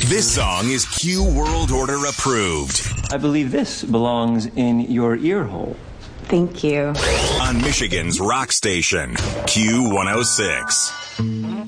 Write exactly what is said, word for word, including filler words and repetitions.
This song is Q World Order approved. I believe this belongs in your ear hole. Thank you. On Michigan's rock station, Q one oh six.